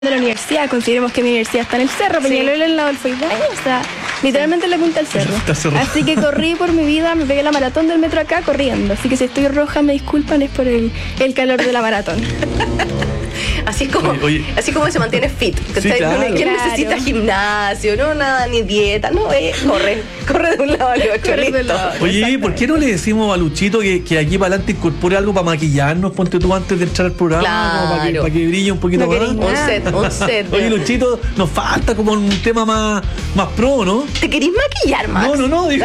de la universidad, consideremos que mi universidad está en el cerro, Peñalolén, al lado del Feijó, o sea, literalmente en la punta del cerro. Así que corrí por mi vida, me pegué la maratón del metro acá corriendo, así que si estoy roja me disculpan, es por el calor de la maratón. Así es como, así como se mantiene fit. Sí, claro. ¿Quién necesita gimnasio? No, nada, ni dieta. No, corre de un lado al otro. Listo. Oye, ¿por qué no le decimos a Luchito que aquí para adelante incorpore algo para maquillarnos? Ponte tú antes de entrar al programa, claro, para que brille un poquito más. Un set. Oye, Luchito, nos falta como un tema más pro, ¿no? ¿Te querís maquillar, Max? No. Digo.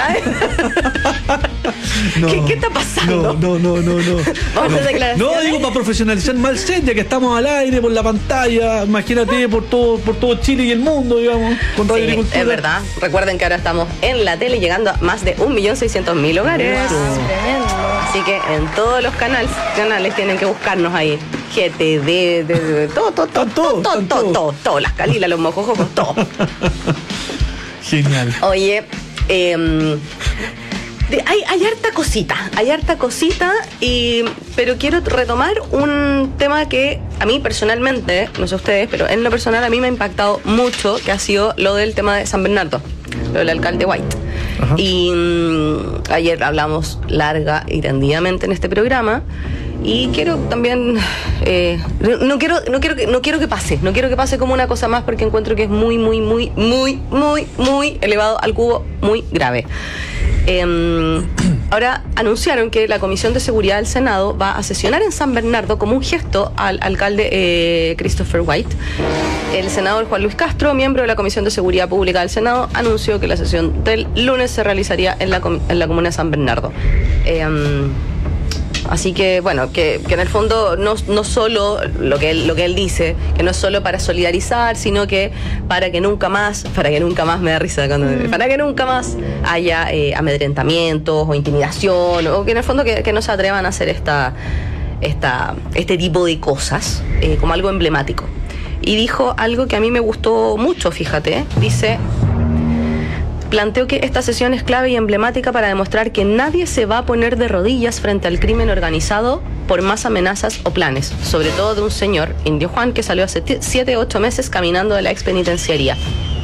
No. ¿Qué está pasando? No. Vamos a declaraciones. No, digo para profesionalizar más el set, ya que estamos al aire por la pantalla, imagínate por todo Chile y el mundo, digamos, con Radio Agricultura. Es verdad. Recuerden que ahora estamos en la tele llegando a más de 1.600.000 hogares. Wow. Así que en todos los canales tienen que buscarnos ahí. GTV, todo, las calilas, los mojojos, todo. Genial. Oye, hay harta cosita, pero quiero retomar un tema que a mí personalmente, no sé ustedes, pero en lo personal a mí me ha impactado mucho, que ha sido lo del tema de San Bernardo, lo del alcalde White. Ajá. Y ayer hablamos larga y tendidamente en este programa. Y quiero también, no quiero que pase como una cosa más, porque encuentro que es muy elevado al cubo, muy grave. Ahora anunciaron que la Comisión de Seguridad del Senado va a sesionar en San Bernardo como un gesto al alcalde Christopher White. El senador Juan Luis Castro, miembro de la Comisión de Seguridad Pública del Senado, anunció que la sesión del lunes se realizaría en la comuna de San Bernardo. Así que, bueno, que en el fondo no solo lo que él dice, que no es solo para solidarizar, sino que para que nunca más, me da risa para que nunca más haya amedrentamientos o intimidación, o que en el fondo que no se atrevan a hacer este tipo de cosas como algo emblemático. Y dijo algo que a mí me gustó mucho, fíjate, dice: planteo que esta sesión es clave y emblemática para demostrar que nadie se va a poner de rodillas frente al crimen organizado por más amenazas o planes, sobre todo de un señor, Indio Juan, que salió hace 7-8 meses caminando de la expenitenciaría.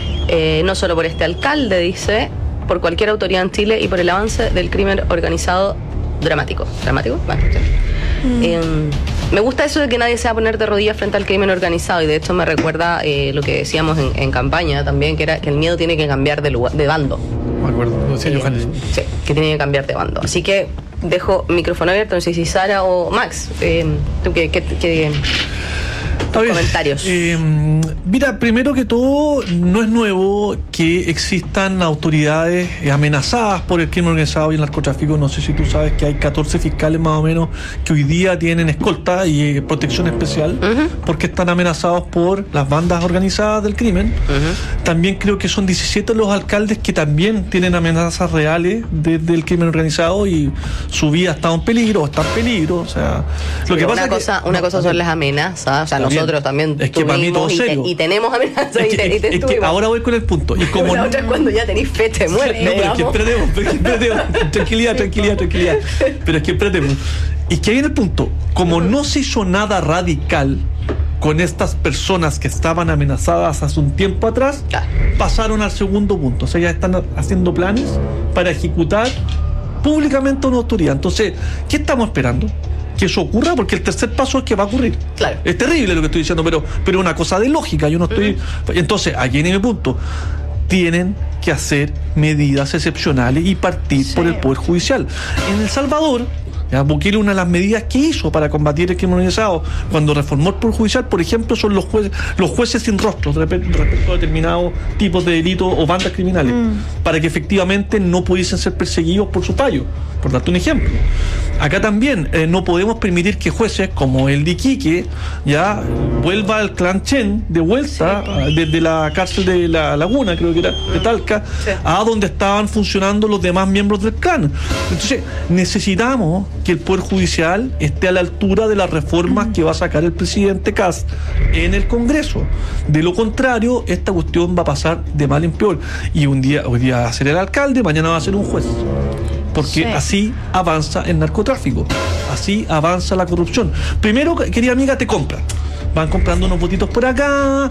No solo por este alcalde, dice, por cualquier autoridad en Chile y por el avance del crimen organizado dramático. ¿Dramático? Bueno, sí. Me gusta eso de que nadie se va a poner de rodillas frente al crimen organizado, y de hecho me recuerda lo que decíamos en campaña también, que era que el miedo tiene que cambiar de bando. Me acuerdo, lo decía Johannes. Sí, que tiene que cambiar de bando. Así que dejo micrófono abierto, no sé si Sara o Max, tú qué comentarios. Mira, primero que todo, no es nuevo que existan autoridades amenazadas por el crimen organizado y el narcotráfico. No sé si tú sabes que hay 14 fiscales más o menos que hoy día tienen escolta y protección especial, porque están amenazados por las bandas organizadas del crimen. También creo que son 17 los alcaldes que también tienen amenazas reales desde el crimen organizado y su vida está en peligro, O sea, lo que pasa una cosa son las amenazas, o sea, nosotros también es que para mí todo serio. Y tenemos amenazas es que ahora voy con el punto. Y como la otra es cuando ya tenéis fecha de muerte. No, pero es que espérate. Tranquilidad. Pero es que espérate. Y que ahí en el punto, como no se hizo nada radical con estas personas que estaban amenazadas hace un tiempo atrás, pasaron al segundo punto. O sea, ya están haciendo planes para ejecutar públicamente una autoridad. Entonces, ¿qué estamos esperando? Que eso ocurra, porque el tercer paso es que va a ocurrir. Claro. Es terrible lo que estoy diciendo, pero una cosa de lógica. Yo no estoy. Entonces, aquí en mi punto, tienen que hacer medidas excepcionales y partir por el Poder Judicial. En El Salvador, Bukele, una de las medidas que hizo para combatir el crimen organizado cuando reformó el Poder Judicial, por ejemplo, son los jueces sin rostro respecto a determinados tipos de delitos o bandas criminales, para que efectivamente no pudiesen ser perseguidos por su fallo, por darte un ejemplo. Acá también no podemos permitir que jueces como el de Iquique vuelva al clan Chen de vuelta desde la cárcel de La Laguna, creo que era, de Talca, a donde estaban funcionando los demás miembros del clan. Entonces, necesitamos que el Poder Judicial esté a la altura de las reformas que va a sacar el presidente Kast en el Congreso. De lo contrario, esta cuestión va a pasar de mal en peor. Y hoy día va a ser el alcalde, mañana va a ser un juez. porque así avanza el narcotráfico, así avanza la corrupción. Primero, querida amiga, te compran. Van comprando unos votitos por acá,